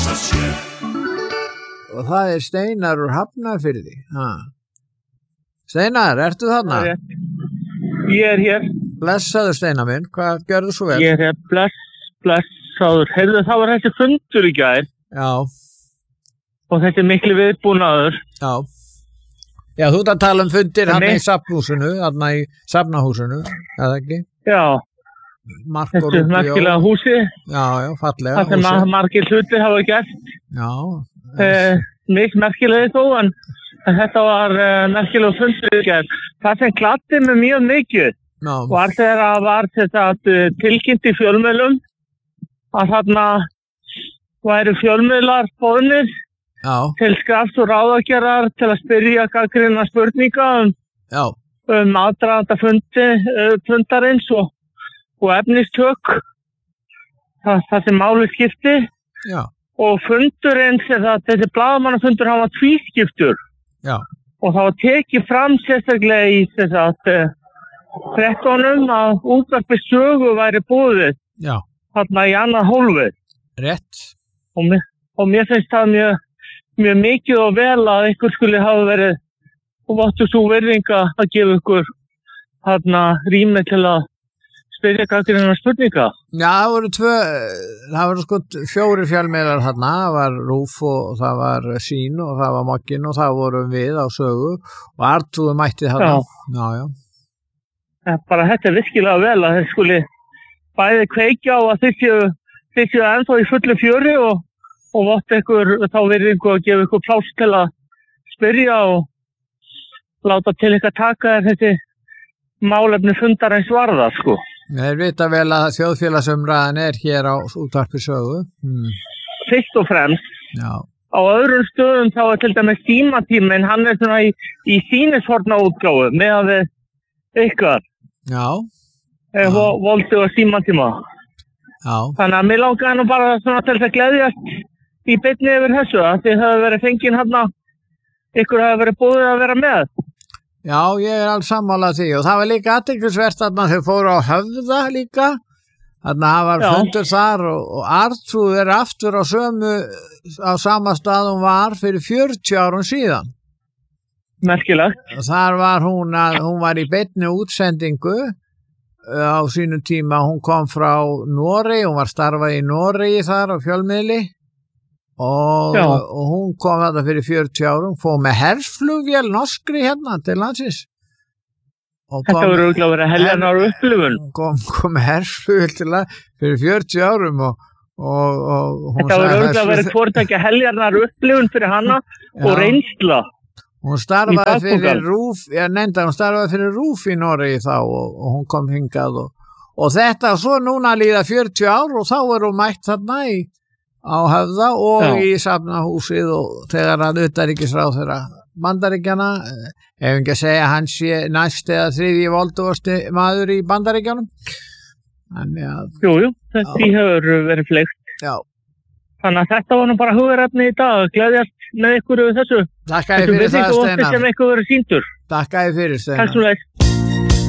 Og það Steinar úr Hafnarfirði. Steinar, ertu þarna? Ég hér. Blessaður Steinar minn, hvað gjörðu svo vel? Ég hér, blessaður. Heyrðu, það var þessi fundur í gær. Já. Og þetta miklu viðbúnaður. Já. Já, þú ert að tala fundir hann í safnahúsinu, í safnahúsinu, eða ekki? Já. Þetta merkilega húsi. Já, fallega húsi. Það sem margir hlutir hafa gert. Já. Mikið merkilega þó, en þetta var merkilega fundur í gær. Það sem gladdi mig mjög mikið var þegar að var þetta tilkynnt í fjölmiðlum að þarna væru fjölmiðlar boðnir til skrafs og ráðagerðar til að spyrja gagnrýna spurninga aðdraganda fundarins og efnistök það sem máli skipti og fundurinn þessi blaðamannafundur hann var tvískiptur og það var tekið fram sérstaklega í þess að fréttunum að útvarpi Sögu væri búið þarna í annað hólfið. Rétt. Og mér finnst það mjög mikið og vel að ykkur skulle hafa verið og váttu svo virðinga að gefa ykkur þarna rými til að spyrja gagnrýna spurninga. Já, það voru sko 4 fjölmiðlar þarna, það var RÚV og það var Sýn og það var Mogginn og það vorum við á Sögu og Artúr mætti þarna. Já. Bara þetta virkilega vel að þeir skuli bæði kveikja á að þeir séu ennþá í fullu fjöri og vott ykkur þá virðingu að gefa ykkur pláss til að spyrja og láta til ykkur taka þessi málefni fundarins varða, sko. Þeir vita vel að þjóðfélagsumræðan hér á útvarpi Sögu. Fyrst og fremst. Já. Á öðrum stöðum þá til dæmis tímatíminn, hann svona í sýnishorna útgáfu með að við ykkar. Já. Voldu og tímatíma. Já. Þannig að mér langaði nú bara svona til að gleðjast í beinni yfir þessu að þið hafa verið fengin hérna, ykkur hafa verið búið að vera með. Já, ég alls sammála því og það var líka athyglisvert að þau fóru á Höfða líka. Þannig að það var fundur þar og Artrúð aftur á sama stað hún var fyrir 40 árum síðan. Merkilegt. Og þar var hún var í beinni útsendingu á sínum tíma, hún kom frá Noregi, hún var starfað í Noregi þar á fjölmiðli og hún kom þetta fyrir 40 árum, fóð með herflugvél norskri hérna til landsins. Þetta voru auðvitað að vera heljarnar upplifun. Kom með herflugvél fyrir 40 árum og þetta voru auðvitað að vera hvortækja heljarnar upplifun fyrir hana og reynsla. Hún starfaði fyrir RÚV, hún starfaði fyrir RÚV í Noregi þá og hún kom hingað og þetta svo núna líða 40 ár og þá hún mætt þarna á Höfða og í safnahúsið og þegar hann utanríkisráðherra Bandaríkjanna, ef ekki að segja hann sé næst eða 3. voldugasti maður í Bandaríkjanum. Jú, þetta hefur verið fleikt. Já. Þannig að þetta var nú bara hugðarefni í dag, gleðjast með ykkur yfir þessu. Takk fyrir það, Steinar. Sem ykkur verið sýndur. Takk fyrir, Steinar. Takk svo leið.